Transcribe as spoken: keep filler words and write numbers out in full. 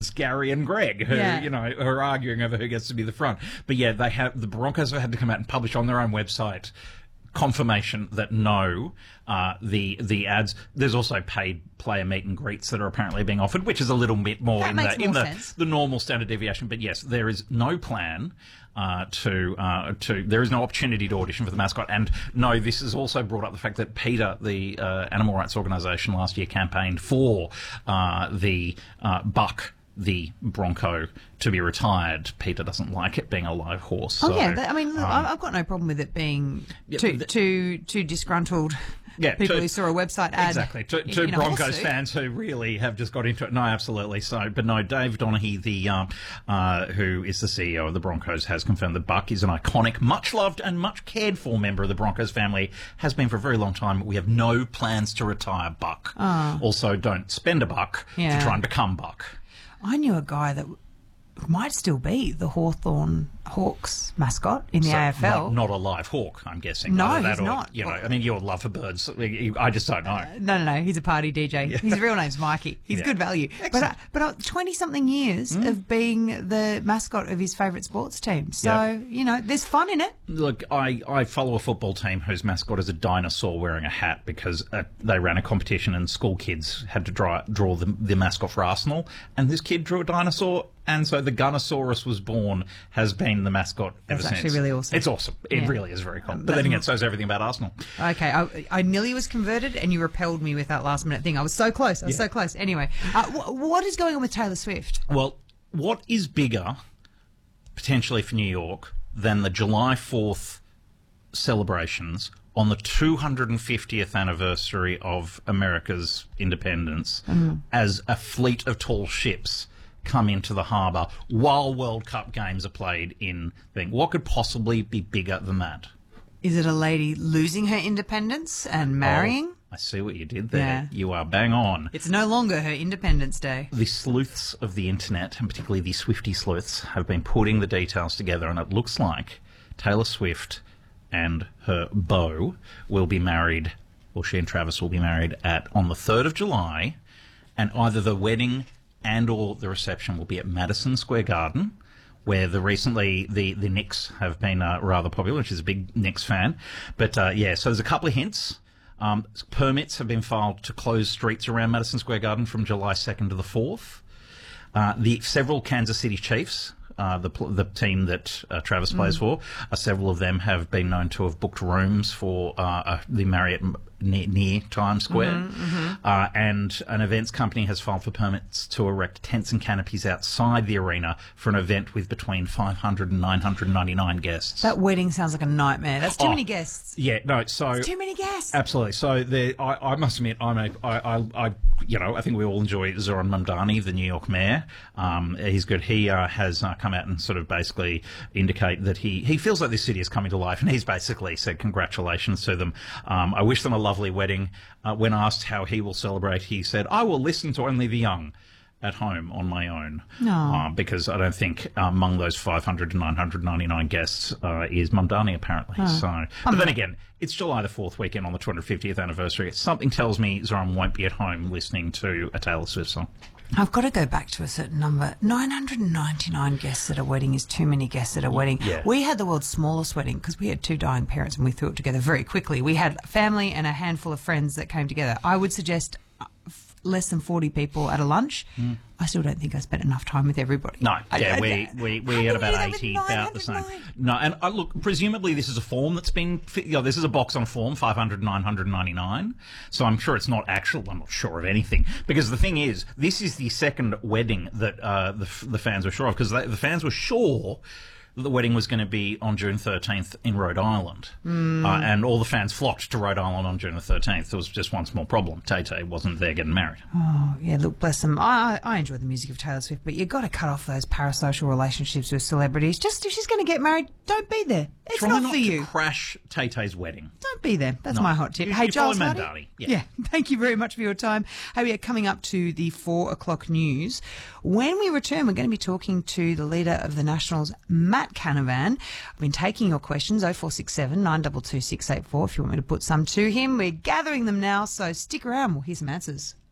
Gary and Greg, who, Yeah. you know, who are arguing over who gets to be the front. But yeah, they have, the Broncos have had to come out and publish on their own website confirmation that no, uh, the the ads. There's also paid player meet and greets that are apparently being offered, which is a little bit more That in makes the in more the, sense. the normal standard deviation. But yes, there is no plan uh, to uh, to. There is no opportunity to audition for the mascot. And no, this has also brought up the fact that PETA, the uh, animal rights organisation, last year campaigned for uh, the uh, buck. The Bronco to be retired. PETA doesn't like it being a live horse. Oh so, yeah, that, I mean, look, um, I've got no problem with it being Yeah, too the- too too disgruntled. Yeah, people to- who saw a website ad. Exactly. To, in- to in a horse Broncos suit. fans who really have just got into it. No, absolutely. So, but no, Dave Donaghy, the um, uh, who is the C E O of the Broncos, has confirmed that Buck is an iconic, much loved and much cared for member of the Broncos family. Has been for a very long time. We have no plans to retire Buck. Oh. Also, don't spend a buck Yeah. to try and become Buck. I knew a guy that might still be the Hawthorn Hawks mascot in the So, A F L. Not, not a live hawk, I'm guessing. No, Either that he's or, not. You know, Well- I mean, your love for birds. I just don't know. No, no, no. He's a party D J. His real name's Mikey. He's Yeah. good value. But uh, but uh, twenty something years Mm. of being the mascot of his favourite sports team. So Yeah. you know, there's fun in it. Look, I, I follow a football team whose mascot is a dinosaur wearing a hat because uh, they ran a competition and school kids had to draw, draw the, the mascot for Arsenal, and this kid drew a dinosaur, and so the Gunnosaurus was born, has been the mascot ever That's since. actually really awesome. It's awesome. It Yeah. really is very cool. Um, but then that's- again, so is everything about Arsenal. Okay, I, I nearly was converted, and you repelled me with that last minute thing. I was so close. I was Yeah. so close. Anyway, uh, wh- what is going on with Taylor Swift? Well, what is bigger, potentially for New York, than the July fourth celebrations on the two hundred fiftieth anniversary of America's independence as a fleet of tall ships come into the harbour while World Cup games are played in thing? What could possibly be bigger than that? Is it a lady losing her independence and marrying? Oh, I see what you did there. Yeah. You are bang on. It's no longer her Independence Day. The sleuths of the internet, and particularly the Swifty sleuths, have been putting the details together, and it looks like Taylor Swift and her beau will be married, or she and Travis will be married at on the third of July, and either the wedding and or the reception will be at Madison Square Garden, where the recently the, the Knicks have been uh, rather popular, which is a big Knicks fan. But uh, yeah, so there's a couple of hints. Um, permits have been filed to close streets around Madison Square Garden from July second to the fourth. Uh, the several Kansas City Chiefs, uh, the pl- the team that uh, Travis plays for, uh, several of them have been known to have booked rooms for uh, uh, the Marriott m- near, near Times Square. Uh, and an events company has filed for permits to erect tents and canopies outside the arena for an event with between five hundred and nine hundred ninety-nine guests. That wedding sounds like a nightmare. That's too Oh, many guests. Yeah, no, so... Too many guests. Absolutely. So there, I, I must admit, I'm a, I, I, I, you know, I think we all enjoy Zoran Mamdani, the New York mayor. Um, he's good. He uh, has uh, come out and sort of basically indicate that he, he feels like this city is coming to life, and he's basically said congratulations to them. Um, I wish them a lovely wedding. Uh, when asked how he will celebrate, he said, "I will listen to only the young at home on my own." Aw. Uh, because I don't think uh, among those five hundred to nine hundred ninety-nine guests uh, is Mamdani, apparently. So, but then again, it's July the fourth weekend on the two hundred fiftieth anniversary. Something tells me Zoran won't be at home listening to a Taylor Swift song. I've got to go back to a certain number. nine hundred ninety-nine guests at a wedding is too many guests at a wedding. Yeah. We had the world's smallest wedding because we had two dying parents and we threw it together very quickly. We had family and a handful of friends that came together. I would suggest uh, f- less than forty people at a lunch. I still don't think I spent enough time with everybody. No, I- yeah, I- we, we, we How had can about you do that with eighty, about the same. nine hundred nine? No, and uh, look, presumably this is a form that's been, fi- you know, this is a box on a form, five hundred, nine hundred ninety-nine. So I'm sure it's not actual, I'm not sure of anything. Because the thing is, this is the second wedding that uh, the, f- the fans were sure of, because the fans were sure that the wedding was going to be on June thirteenth in Rhode Island. Uh, and all the fans flocked to Rhode Island on June the thirteenth. There was just one small problem. Tay-Tay wasn't there getting married. Oh, yeah, look, bless them. I, I enjoy the music of Taylor Swift, but you've got to cut off those parasocial relationships with celebrities. Just if she's going to get married, don't be there. It's Try not, not for to you. crash Tay-Tay's wedding. Don't be there. That's No. my hot tip. You- hey, you follow Giles Hardy? Mamdani. Yeah. Yeah, thank you very much for your time. Hey, we are coming up to the four o'clock news. When we return, we're going to be talking to the leader of the Nationals, Matt Canavan. I've been taking your questions, oh four six seven, nine two two, six eight four, if you want me to put some to him. We're gathering them now, so stick around. We'll hear some answers.